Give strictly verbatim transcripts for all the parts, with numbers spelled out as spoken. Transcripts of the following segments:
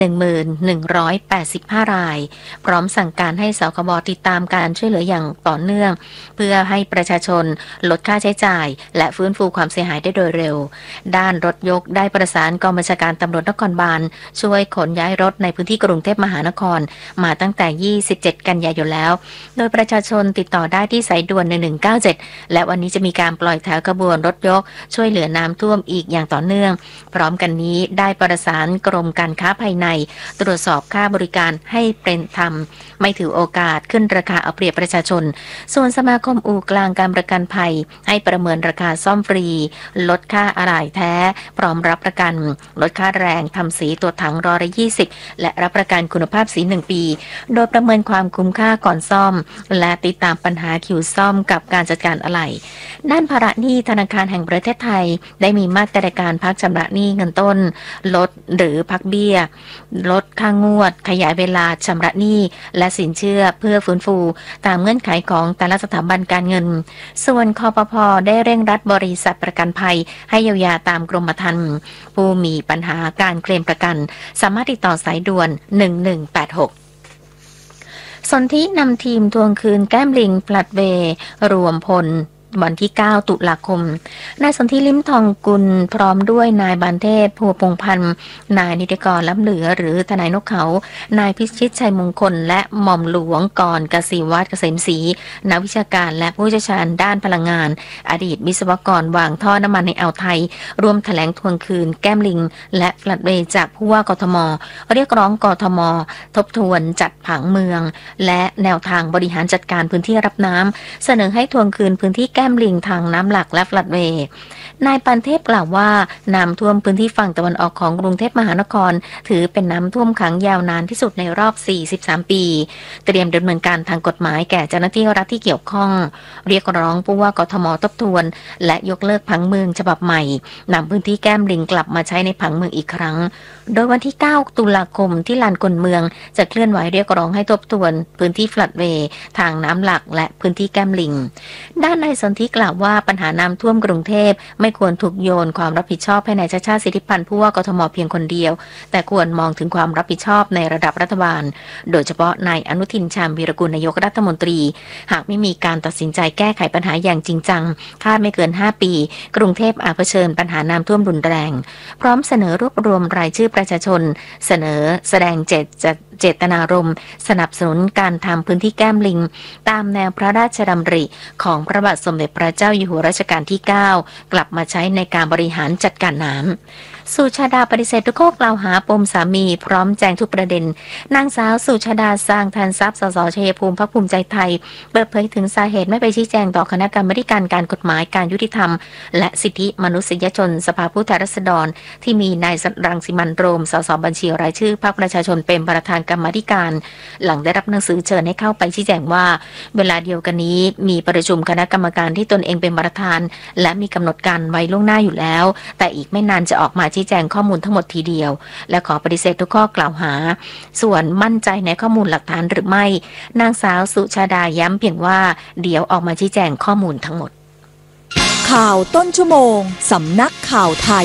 หนึ่งหมื่นหนึ่งร้อยแปดสิบห้ารายพร้อมสั่งการให้สคบติดตามการช่วยเหลืออย่างต่อเนื่องเพื่อให้ประชาชนลดค่าใช้จ่ายและฟื้นฟูความเสียหายได้โดยเร็วด้านรถยกได้ประสานกองบัญชาการตำรวจนครบาลช่วยขนย้ายรถในพื้นที่กรุงเทพมหานครมาตั้งแต่ยี่สิบเจ็ดกันยายนแล้วโดยประชาชนติดต่อได้ที่สายด่วนหนึ่งหนึ่งเก้าเจ็ดและวันนี้จะมีการปล่อยแถวขบวนรถยกช่วยเหลือน้ำท่วมอีกอย่างต่อเนื่องพร้อมกันนี้ได้ประสานกรมการค้าภายในตรวจสอบค่าบริการให้เป็นธรรมไม่ถือโอกาสขึ้นราคาเอาเปรียบประชาชนส่วนสมาคมอู่กลางการประกันภัยให้ประเมินราคาซ่อมฟรีลดค่าอะไหล่แท้พร้อมรับประกันลดค่าแรงทำสีตัวถังร้อยละยี่สิบและรับประกันคุณภาพสีหนึ่งปีโดยประเมินความคุ้มค่าก่อนซ่อมและติดตามปัญหาคิวซ่อมกับการจัดการอะไหล่ด้านภาระหนี้ธนาคารแห่งประเทศไทยได้มีมาตรการพักชำระหนี้เงินต้นลดหรือพักเบี้ยลดค่างวดขยายเวลาชำระหนี้และสินเชื่อเพื่อฟื้นฟูตามเงื่อนไขของแต่ละสถาบันการเงินส่วนคปภ.ได้เร่งรัดบริษัทประกันภัยให้เยียวยาตามกรมธรรม์ผู้มีปัญหาการเคลมประกันสามารถติดต่อสายด่วนหนึ่งหนึ่งแปดหกสนธินำทีมทวงคืนแก้มลิงพลัดเวรวมพลวันที่เก้าตุลาคมนายสนธิลิ้มทองกุลพร้อมด้วยนายบานเทพพัวพงพันธ์นายนิติกรล้ำเหลือหรือทนายนกเขานายพิชิตชัยมงคลและหม่อมหลวงกรกสิวัฒน์เกษมศรีนักวิชาการและผู้เชี่ยวชาญด้านพลังงานอดีตวิศวกรวางท่อน้ำมันในอ่าวไทยร่วมแถลงทวงคืนแก้มลิงและพลัดเวจากผู้ว่ากทมเรียกร้องกทมทบทวนจัดผังเมืองและแนวทางบริหารจัดการพื้นที่รับน้ำเสนอให้ทวงคืนพื้นที่แก้มลิงทางน้ำหลักและฟลัดเวย์นายปันเทพกล่าวว่าน้ำท่วมพื้นที่ฝั่งตะวันออกของกรุงเทพมหานครถือเป็นน้ำท่วมขังยาวนานที่สุดในรอบสี่สิบสามปีเตรียมดำเนินการทางกฎหมายแก่เจ้าหน้าที่รัฐที่เกี่ยวข้องเรียกร้องผู้ว่ากทมทบทวนและยกเลิกผังเมืองฉบับใหม่นำพื้นที่แก้มลิงกลับมาใช้ในผังเมืองอีกครั้งโดยวันที่เก้าตุลาคมที่ลานกลเมืองจะเคลื่อนไหวเรียกร้องให้ทบทวนพื้นที่ฟลัดเวย์ทางน้ำหลักและพื้นที่แก้มลิงด้านนายสนธิกล่าวว่าปัญหาน้ำท่วมกรุงเทพไม่ควรถูกโยนความรับผิดชอบให้นายชาติชาติสิทธิพันธ์ผู้ว่ากทมเพียงคนเดียวแต่ควรมองถึงความรับผิดชอบในระดับรัฐบาลโดยเฉพาะนายอนุทินชาญวีรกุลนายกรัฐมนตรีหากไม่มีการตัดสินใจแก้ไขปัญหาอย่างจริงจังคาดไม่เกินห้าปีกรุงเทพอาจเผชิญปัญหาน้ำท่วมรุนแรงพร้อมเสนอรวบรวมรายชื่อประชาชนเสนอแสดงเจตเจตนารมณ์สนับสนุนการทำพื้นที่แก้มลิงตามแนวพระราชดำริของพระบาทสมเด็จพระเจ้าอยู่หัวรัชกาลที่เก้ากลับมาใช้ในการบริหารจัดการน้ำสุชาดาปฏิเสธทุกข้อกล่าวหาปมสามีพร้อมแจงทุกประเด็นนางสาวสุชาดาสร้างแทนทรัพย์สสชัยภูมิพรรคภูมิใจไทยเปิดเผยถึงสาเหตุไม่ไปชี้แจงต่อคณะกรรมาการการกฎหมายการยุติธรรมและสิทธิมนุษยชนสภาผู้แทนราษฎรที่มีนายรังสิมันต์โรมสสบัญชีรายชื่อพรรคประชาชนเป็นประธานกรรมาธิการหลังได้รับหนังสือเชิญให้เข้าไปชี้แจงว่าเวลาเดียวกันนี้มีประชุมคณะกรรมการที่ตนเองเป็นประธานและมีกำหนดการไว้ล่วงหน้าอยู่แล้วแต่อีกไม่นานจะออกมาชี้แจงข้อมูลทั้งหมดทีเดียวและขอปฏิเสธทุกข้อกล่าวหาส่วนมั่นใจในข้อมูลหลักฐานหรือไม่นางสาวสุชาดาย้ำเพียงว่าเดี๋ยวออกมาชี้แจงข้อมูลทั้งหมดข่าวต้นชั่วโมงสำนักข่าวไทย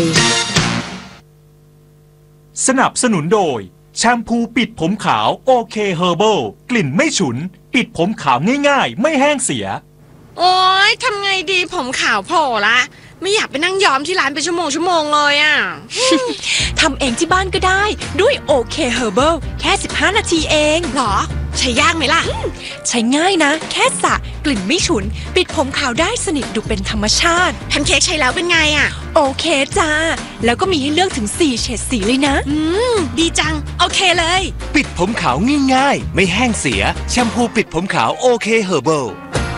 สนับสนุนโดยแชมพูปิดผมขาวโอเคเฮอร์เบิลกลิ่นไม่ฉุนปิดผมขาวง่ายๆไม่แห้งเสียโอ๊ยทำไงดีผมขาวโผล่ละไม่อยากไปนั่งย้อมที่ร้านเป็นชั่วโมงชั่วโมงเลยอ่ะทำเองที่บ้านก็ได้ด้วยโอเคเฮอร์เบิลแค่สิบห้านาทีเองหรอใช้ยากไหมล่ะใช้ง่ายนะแค่สระกลิ่นไม่ฉุนปิดผมขาวได้สนิทดูเป็นธรรมชาติแพนเค้กใช้แล้วเป็นไงอ่ะโอเคจ้าแล้วก็มีให้เลือกถึงสี่เฉดสีเลยนะอืมดีจังโอเคเลยปิดผมขาวง่ายๆไม่แห้งเสียแชมพูปิดผมขาวโอเคเฮอร์เบิล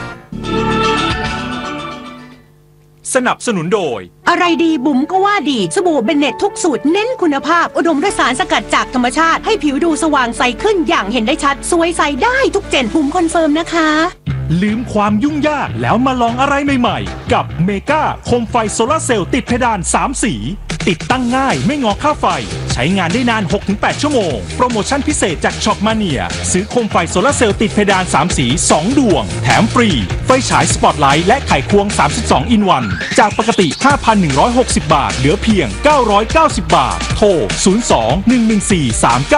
สนับสนุนโดยอะไรดีบุ๋มก็ว่าดีสบู่เบนเน็ตทุกสูตรเน้นคุณภาพอุดมด้วยสารสกัดจากธรรมชาติให้ผิวดูสว่างใสขึ้นอย่างเห็นได้ชัดสวยใสได้ทุกเจนบุ๋มคอนเฟิร์มนะคะลืมความยุ่งยากแล้วมาลองอะไรใหม่ๆกับเมกาโคมไฟโซลาร์เซลล์ติดเพดานสามสีติดตั้งง่ายไม่งอค่าไฟใช้งานได้นาน หกถึงแปด ชั่วโมงโปรโมชั่นพิเศษจากช็อปมาเนียซื้อโคมไฟโซลาร์เซลล์ติดเพดานสามสีสองดวงแถมฟรีไฟฉายสปอตไลท์และไขควงสามสิบสองอินวันจากปกติ ห้าพันหนึ่งร้อยหกสิบ บาทเหลือเพียงเก้าร้อยเก้าสิบบาทโทรศูนย์ สอง หนึ่ง หนึ่ง สี่ สาม เก้า